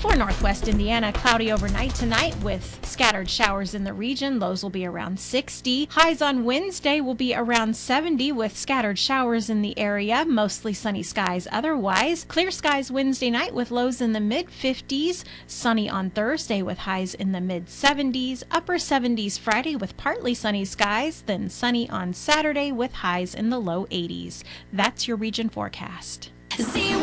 For northwest Indiana, cloudy overnight tonight with scattered showers in the region. Lows will be around 60. Highs on Wednesday will be around 70 with scattered showers in the area. Mostly sunny skies otherwise. Clear skies Wednesday night with lows in the mid-50s. Sunny on Thursday with highs in the mid-70s. Upper 70s Friday with partly sunny skies. Then sunny on Saturday with highs in the low 80s. That's your region forecast. See